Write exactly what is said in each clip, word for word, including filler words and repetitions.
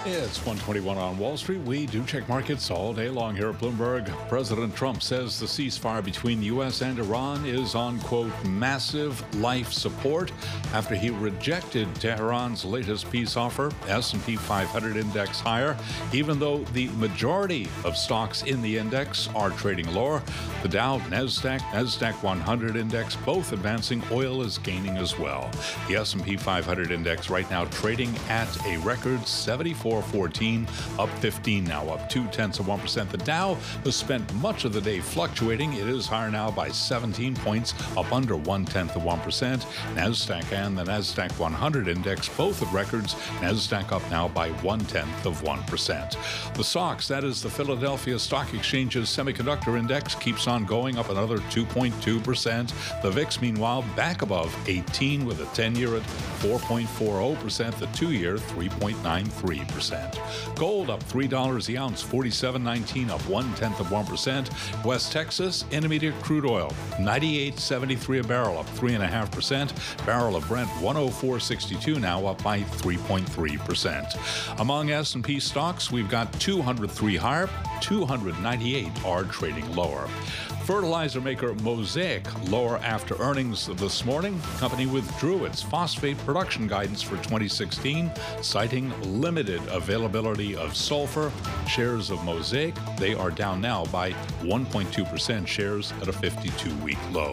It's one twenty-one on Wall Street. We do check markets all day long here at Bloomberg. President Trump says the ceasefire between the U S and Iran is on, quote, massive life support after he rejected Tehran's latest peace offer. S and P five hundred index higher, even though the majority of stocks in the index are trading lower. The Dow, NASDAQ, NASDAQ one hundred index, both advancing. Oil is gaining as well. The S and P five hundred index right now trading at a record seventy-four fourteen, up fifteen now, up two tenths of one percent. The Dow has spent much of the day fluctuating. It is higher now by seventeen points, up under one tenth of one percent. NASDAQ and the NASDAQ one hundred index, both at records. NASDAQ up now by one tenth of one percent. The S O X, that is the Philadelphia Stock Exchange's semiconductor index, keeps on going up another two point two percent. The V I X, meanwhile, back above eighteen with a ten-year at four point four zero percent, the two-year three point nine three percent. Gold up three dollars the ounce, forty-seven nineteen, up one-tenth of one percent. West Texas Intermediate crude oil, ninety-eight seventy-three a barrel, up three point five percent. Barrel of Brent, one oh four sixty-two now, up by three point three percent. Among S and P stocks, we've got two hundred three higher, two hundred ninety-eight are trading lower. Fertilizer maker Mosaic lower after earnings this morning. Company withdrew its phosphate production guidance for twenty sixteen, citing limited availability of sulfur. Shares of Mosaic, they are down now by one point two percent, shares at a fifty-two week low.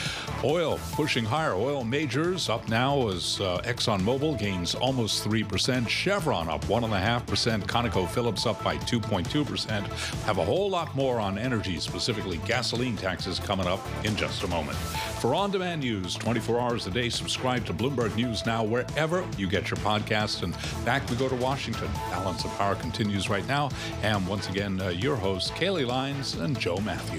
Oil pushing higher. Oil majors up now as uh, ExxonMobil gains almost three percent. Chevron up one point five percent. ConocoPhillips up by two point two percent. Have a whole lot more on energy, specifically gasoline taxes, coming up in just a moment. For on-demand news, twenty-four hours a day, subscribe to Bloomberg News Now wherever you get your podcasts. And back we go to Washington. Balance of Power continues right now. And once again, uh, your hosts, Kaylee Lyons and Joe Matthew.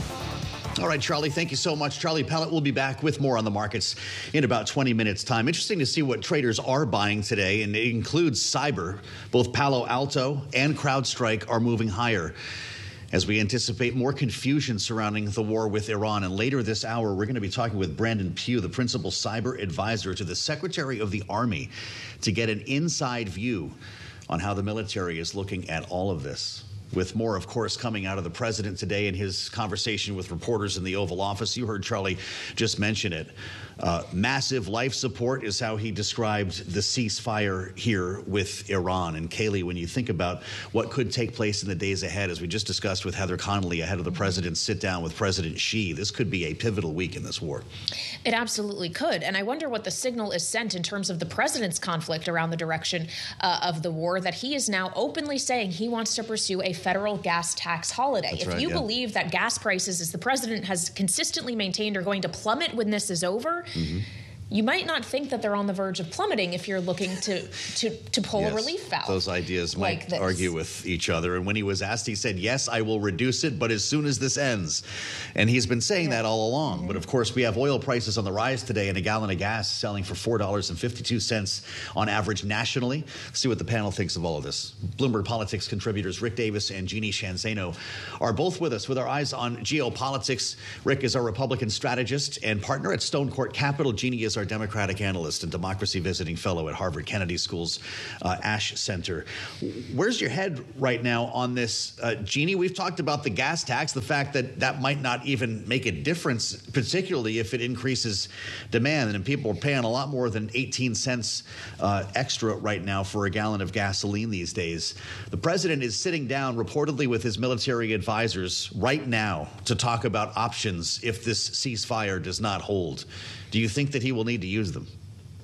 All right, Charlie, thank you so much. Charlie Pellet will be back with more on the markets in about twenty minutes' time. Interesting to see what traders are buying today, and it includes cyber. Both Palo Alto and CrowdStrike are moving higher as we anticipate more confusion surrounding the war with Iran. And later this hour, we're going to be talking with Brandon Pugh, the principal cyber advisor to the Secretary of the Army, to get an inside view on how the military is looking at all of this. With more, of course, coming out of the president today in his conversation with reporters in the Oval Office. You heard Charlie just mention it. Uh, massive life support is how he described the ceasefire here with Iran. And Kaylee, when you think about what could take place in the days ahead, as we just discussed with Heather Connolly ahead of the president's sit down with President Xi, this could be a pivotal week in this war. It absolutely could. And I wonder what the signal is sent in terms of the president's conflict around the direction uh, of the war, that he is now openly saying he wants to pursue a federal gas tax holiday. That's if right, you yeah. believe that gas prices, as the president has consistently maintained, are going to plummet when this is over, mm-hmm. you might not think that they're on the verge of plummeting if you're looking to to, to pull yes, a relief valve. Those ideas might like this. argue with each other. And when he was asked, he said, yes, I will reduce it, but as soon as this ends. And he's been saying yeah. that all along. Mm-hmm. But of course, we have oil prices on the rise today, and a gallon of gas selling for four dollars and fifty-two cents on average nationally. Let's see what the panel thinks of all of this. Bloomberg Politics contributors Rick Davis and Jeannie Shanzano are both with us with our eyes on geopolitics. Rick is our Republican strategist and partner at Stone Court Capital. Jeannie is our Democratic analyst and democracy visiting fellow at Harvard Kennedy School's uh, Ash Center. Where's your head right now on this, uh, Jeannie? We've talked about the gas tax, the fact that that might not even make a difference, particularly if it increases demand. And people are paying a lot more than eighteen cents uh, extra right now for a gallon of gasoline these days. The president is sitting down reportedly with his military advisors right now to talk about options if this ceasefire does not hold. Do you think that he will need to use them?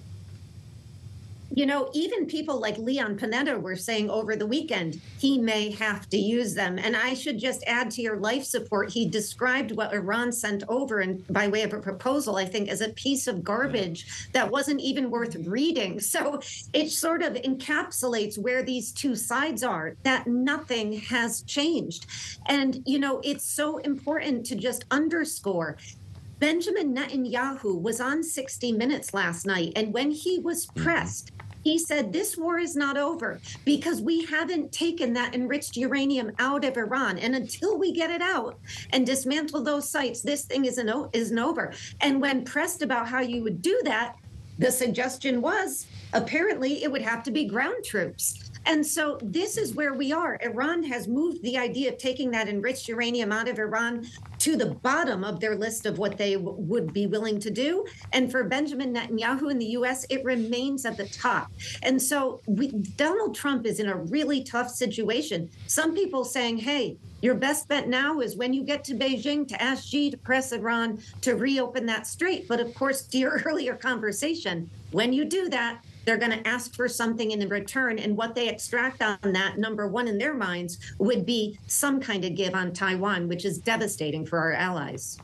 You know, even people like Leon Panetta were saying over the weekend, he may have to use them. And I should just add to your life support, he described what Iran sent over and by way of a proposal, I think, as a piece of garbage that wasn't even worth reading. So it sort of encapsulates where these two sides are, that nothing has changed. And, you know, it's so important to just underscore Benjamin Netanyahu was on sixty minutes last night, and when he was pressed, he said this war is not over because we haven't taken that enriched uranium out of Iran. And until we get it out and dismantle those sites, this thing isn't, isn't over. And when pressed about how you would do that, the suggestion was apparently it would have to be ground troops. And so this is where we are. Iran has moved the idea of taking that enriched uranium out of Iran to the bottom of their list of what they w- would be willing to do. And for Benjamin Netanyahu in the U S, it remains at the top. And so we, Donald Trump is in a really tough situation. Some people saying, hey, your best bet now is when you get to Beijing to ask Xi to press Iran to reopen that strait. But of course, to your earlier conversation, when you do that, they're going to ask for something in return. And what they extract on that, number one in their minds, would be some kind of give on Taiwan, which is devastating for our allies.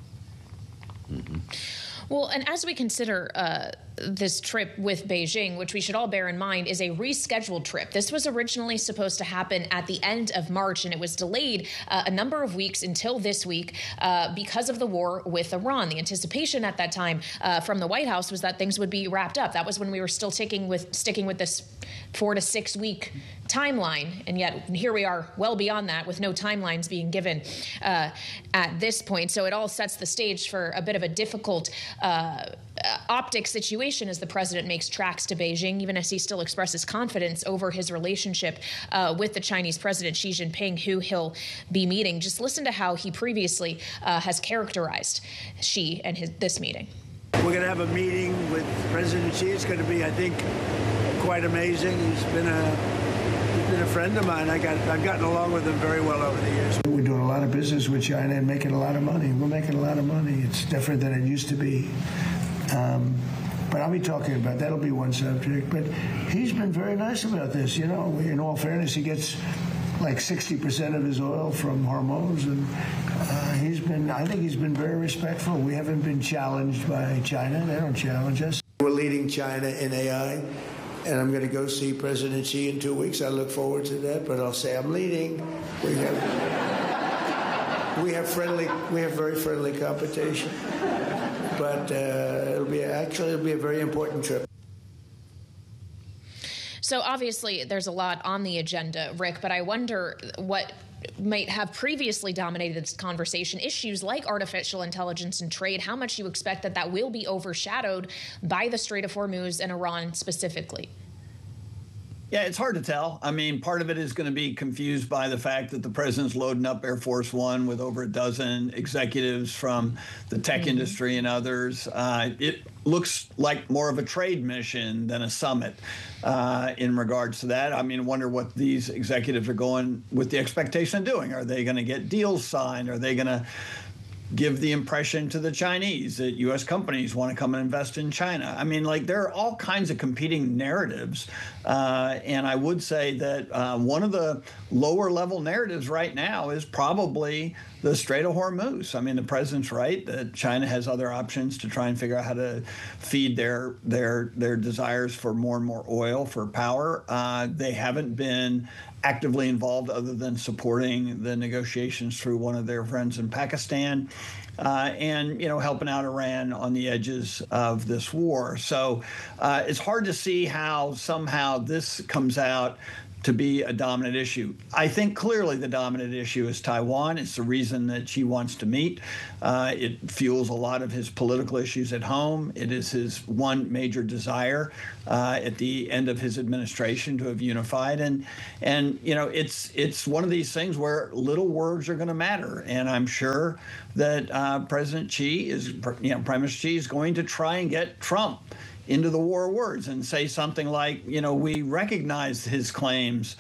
Mm-hmm. Well, and as we consider uh, this trip with Beijing, which we should all bear in mind is a rescheduled trip. This was originally supposed to happen at the end of March, and it was delayed uh, a number of weeks until this week uh, because of the war with Iran. The anticipation at that time uh, from the White House was that things would be wrapped up. That was when we were still sticking with sticking with this four to six week timeline, and yet here we are well beyond that with no timelines being given uh, at this point. So it all sets the stage for a bit of a difficult uh, optic situation as the president makes tracks to Beijing, even as he still expresses confidence over his relationship uh, with the Chinese president Xi Jinping, who he'll be meeting. Just listen to how he previously uh, has characterized Xi and his, this meeting. We're going to have a meeting with President Xi. It's going to be, I think, quite amazing. He's been a He's been a friend of mine. I got, I've gotten along with him very well over the years. We're doing a lot of business with China and making a lot of money. We're making a lot of money. It's different than it used to be. Um, but I'll be talking about that'll be one subject. But he's been very nice about this. You know, in all fairness, he gets like sixty percent of his oil from Hormuz, and uh, he's been. I think he's been very respectful. We haven't been challenged by China. They don't challenge us. We're leading China in A I. And I'm going to go see President Xi in two weeks. I look forward to that. But I'll say I'm leading. We have we have friendly, we have very friendly competition. But uh, it'll be actually it'll be a very important trip. So obviously, there's a lot on the agenda, Rick. But I wonder what might have previously dominated this conversation, issues like artificial intelligence and trade, how much you expect that that will be overshadowed by the Strait of Hormuz and Iran specifically. Yeah, it's hard to tell. I mean, part of it is going to be confused by the fact that the president's loading up Air Force One with over a dozen executives from the tech mm-hmm. industry and others. Uh, it looks like more of a trade mission than a summit uh, in regards to that. I mean, I wonder what these executives are going with the expectation of doing. Are they going to get deals signed? Are they going to give the impression to the Chinese that U S companies want to come and invest in China? I mean, like, there are all kinds of competing narratives. Uh, and I would say that uh, one of the lower level narratives right now is probably the Strait of Hormuz. I mean, the president's right that China has other options to try and figure out how to feed their their their desires for more and more oil for power. Uh, they haven't been actively involved other than supporting the negotiations through one of their friends in Pakistan uh, and, you know, helping out Iran on the edges of this war. So uh, it's hard to see how somehow this comes out to be a dominant issue. I think clearly the dominant issue is Taiwan. It's the reason that Xi wants to meet. Uh, it fuels a lot of his political issues at home. It is his one major desire uh, at the end of his administration to have unified. And, and you know, it's it's one of these things where little words are going to matter. And I'm sure that uh, President Xi is, you know, Prime Minister Xi is going to try and get Trump into the war words and say something like, you know, we recognize his claims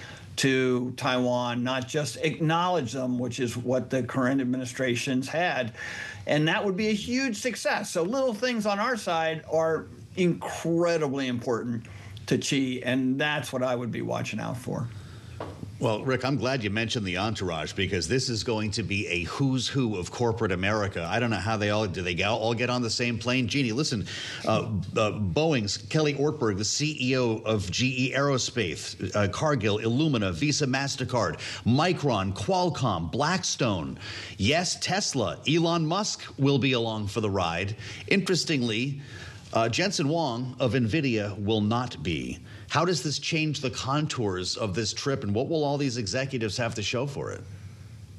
to Taiwan, not just acknowledge them, which is what the current administration's had. And that would be a huge success. So little things on our side are incredibly important to Xi, and that's what I would be watching out for. Well, Rick, I'm glad you mentioned the entourage, because this is going to be a who's who of corporate America. I don't know how they all, do they all get on the same plane? Jeannie, listen, uh, uh, Boeing's Kelly Ortberg, the C E O of G E Aerospace, uh, Cargill, Illumina, Visa, MasterCard, Micron, Qualcomm, Blackstone. Yes, Tesla, Elon Musk will be along for the ride. Interestingly, uh, Jensen Huang of NVIDIA will not be. How does this change the contours of this trip, and what will all these executives have to show for it?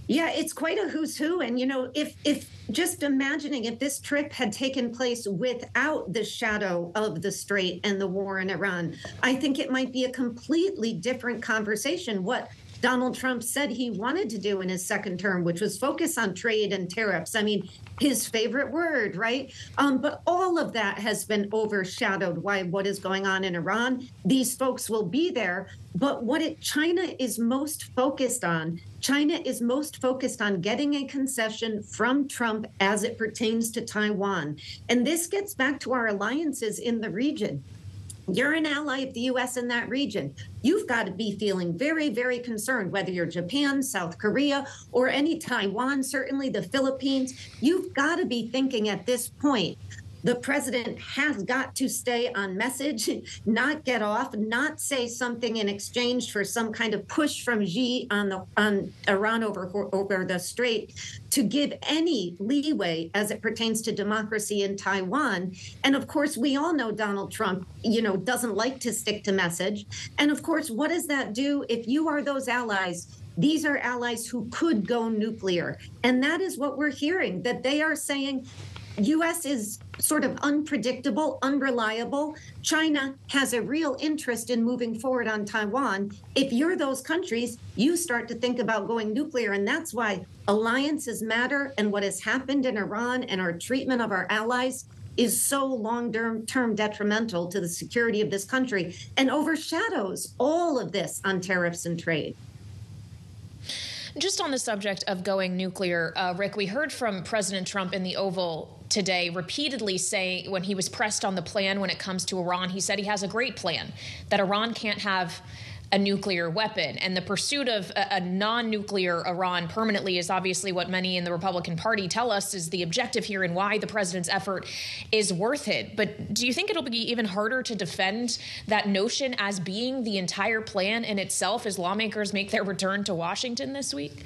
Yeah, it's quite a who's who. And, you know, if if just imagining if this trip had taken place without the shadow of the Strait and the war in Iran, I think it might be a completely different conversation. What Donald Trump said he wanted to do in his second term, which was focus on trade and tariffs. I mean, his favorite word, right? Um, but all of that has been overshadowed by what is going on in Iran. These folks will be there. But what it, China is most focused on, China is most focused on getting a concession from Trump as it pertains to Taiwan. And this gets back to our alliances in the region. You're an ally of the U S in that region. You've got to be feeling very, very concerned, whether you're Japan, South Korea, or any Taiwan, certainly the Philippines. You've got to be thinking at this point, the president has got to stay on message, not get off, not say something in exchange for some kind of push from Xi on the on Iran over over the Strait to give any leeway as it pertains to democracy in Taiwan. And of course, we all know Donald Trump, you know, doesn't like to stick to message. And of course, what does that do if you are those allies? These are allies who could go nuclear. And that is what we're hearing, that they are saying U S is sort of unpredictable, unreliable. China has a real interest in moving forward on Taiwan. If you're those countries, you start to think about going nuclear. And that's why alliances matter. And what has happened in Iran and our treatment of our allies is so long-term detrimental to the security of this country and overshadows all of this on tariffs and trade. Just on the subject of going nuclear, uh, Rick, we heard from President Trump in the Oval today repeatedly say, when he was pressed on the plan when it comes to Iran, he said he has a great plan, that Iran can't have a nuclear weapon. And the pursuit of a, a non-nuclear Iran permanently is obviously what many in the Republican Party tell us is the objective here and why the president's effort is worth it. But do you think it'll be even harder to defend that notion as being the entire plan in itself as lawmakers make their return to Washington this week?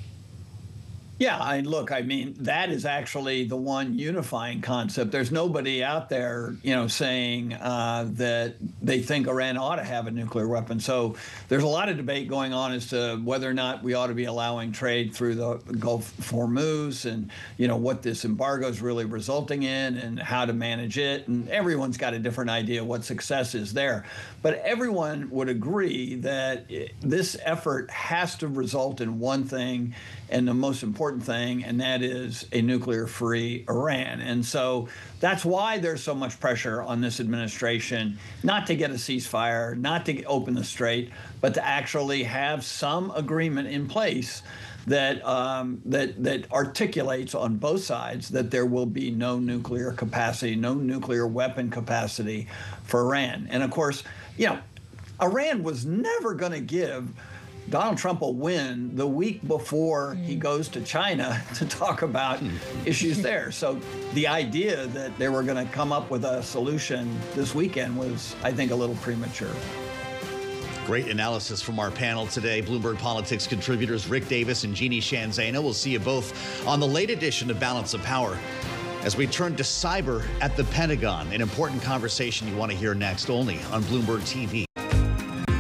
Yeah, I look, I mean, that is actually the one unifying concept. There's nobody out there, you know, saying uh, that they think Iran ought to have a nuclear weapon. So there's a lot of debate going on as to whether or not we ought to be allowing trade through the Gulf of Hormuz and, you know, what this embargo is really resulting in and how to manage it. And everyone's got a different idea what success is there. But everyone would agree that this effort has to result in one thing, and the most important thing, and that is a nuclear-free Iran. And so that's why there's so much pressure on this administration not to get a ceasefire, not to open the Strait, but to actually have some agreement in place that um, that that articulates on both sides that there will be no nuclear capacity, no nuclear weapon capacity for Iran. And of course, you know, Iran was never going to give Donald Trump a win the week before mm. he goes to China to talk about issues there. So the idea that they were going to come up with a solution this weekend was, I think, a little premature. Great analysis from our panel today. Bloomberg Politics contributors Rick Davis and Jeannie Sheehan Zaino. We'll see you both on the late edition of Balance of Power as we turn to cyber at the Pentagon, an important conversation you want to hear next, only on Bloomberg T V.